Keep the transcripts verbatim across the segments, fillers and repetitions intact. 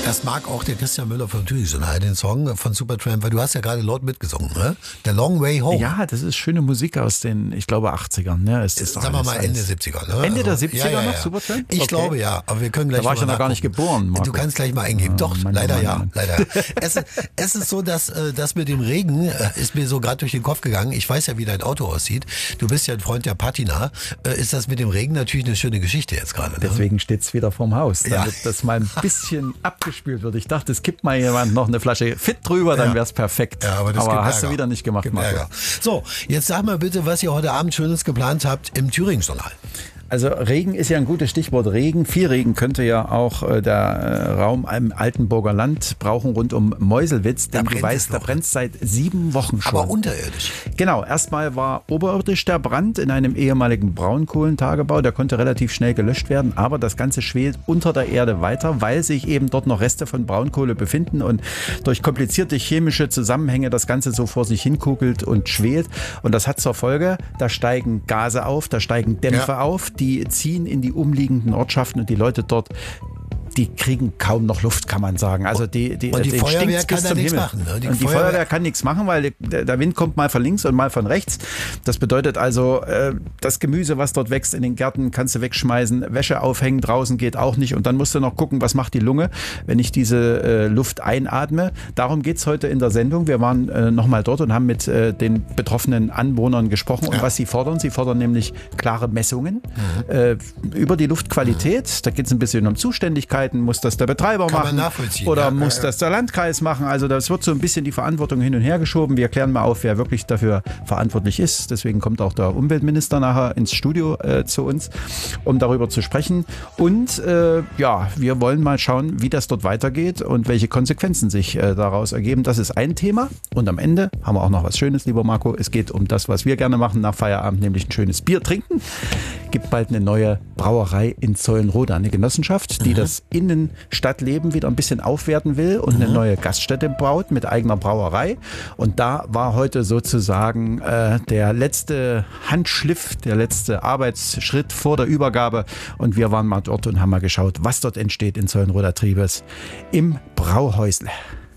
Das mag auch der Christian Müller von Thüringen, den Song von Supertramp, weil du hast ja gerade laut mitgesungen, ne? The Long Way Home. Ja, das ist schöne Musik aus den, ich glaube, achtzigern. Ne? Ist das Sagen wir mal Ende siebziger. Ne? Ende also, der siebziger ja, ja, ja. noch, Supertramp? Ich okay. glaube ja, aber wir können gleich Da war ich ja noch gar nicht geboren, Marco. Du kannst gleich mal eingeben. Oh, Doch, Mann, leider Mann, ja, Mann. leider. Es, es ist so, dass das mit dem Regen ist mir so gerade durch den Kopf gegangen. Ich weiß ja, wie dein Auto aussieht. Du bist ja ein Freund der Patina. Ist das mit dem Regen natürlich eine schöne Geschichte jetzt gerade. Ne? Deswegen steht es wieder vorm Haus, damit Ja. das mal ein bisschen abgespült wird. Ich dachte, es kippt mal jemand noch eine Flasche Fit drüber, dann Ja. wäre es perfekt. Ja, aber das gibt hast Ärger. du wieder nicht gemacht, Gibt Marco. Ärger. So, jetzt sag mal bitte, was ihr heute Abend Schönes geplant habt im Thüringen-Journal. Also Regen ist ja ein gutes Stichwort. Regen, viel Regen könnte ja auch äh, der äh, Raum im Altenburger Land brauchen rund um Meuselwitz. Denn Da du brennt weißt, es da noch. brennt seit sieben Wochen schon. Aber unterirdisch. Genau, erstmal war oberirdisch der Brand in einem ehemaligen Braunkohlentagebau. Der konnte relativ schnell gelöscht werden, aber das Ganze schwelt unter der Erde weiter, weil sich eben dort noch Reste von Braunkohle befinden und durch komplizierte chemische Zusammenhänge das Ganze so vor sich hinkugelt und schwelt. Und das hat zur Folge, da steigen Gase auf, da steigen Dämpfe Ja. auf, die ziehen in die umliegenden Ortschaften und die Leute dort, die kriegen kaum noch Luft, kann man sagen. Also die, die, Und die denen Feuerwehr stinkt's kann bis da zum nichts Himmel. machen, ne? Die Und die Feuerwehr- Feuerwehr kann nichts machen, weil der der Wind kommt mal von links und mal von rechts. Das bedeutet also, äh, das Gemüse, was dort wächst in den Gärten, kannst du wegschmeißen. Wäsche aufhängen draußen geht auch nicht. Und dann musst du noch gucken, was macht die Lunge, wenn ich diese äh, Luft einatme. Darum geht's heute in der Sendung. Wir waren äh, nochmal dort und haben mit äh, den betroffenen Anwohnern gesprochen. Und Ja. was sie fordern, sie fordern nämlich klare Messungen Mhm. äh, über die Luftqualität. Mhm. Da geht's ein bisschen um Zuständigkeiten. Muss das der Betreiber Kann man machen? nachvollziehen, Oder ja. muss Ja, ja. das der Landkreis machen? Also das wird so ein bisschen die Verantwortung hin und her geschoben. Wir klären mal auf, wer wirklich dafür verantwortlich ist. Deswegen kommt auch der Umweltminister nachher ins Studio äh, zu uns, um darüber zu sprechen. Und äh, ja, wir wollen mal schauen, wie das dort weitergeht und welche Konsequenzen sich äh, daraus ergeben. Das ist ein Thema. Und am Ende haben wir auch noch was Schönes, lieber Marco. Es geht um das, was wir gerne machen nach Feierabend, nämlich ein schönes Bier trinken. Gibt bald eine neue Brauerei in Zeulenroda, eine Genossenschaft, die das Innenstadtleben wieder ein bisschen aufwerten will und eine neue Gaststätte baut mit eigener Brauerei. Und da war heute sozusagen äh, der letzte Handschliff, der letzte Arbeitsschritt vor der Übergabe. Und wir waren mal dort und haben mal geschaut, was dort entsteht in Zeulenroda Triebes im Brauhäusle.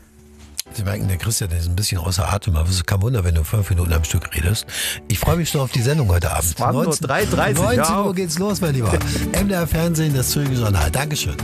Sie merken, der Christian der ist ein bisschen außer Atem, aber es ist kein Wunder, wenn du fünf Minuten am Stück redest. Ich freue mich schon auf die Sendung heute Abend. Es waren nur drei Uhr dreißig, neunzehn hör Uhr auf. geht's los, mein Lieber. M D R Fernsehen, das Zürich Journal. Dankeschön.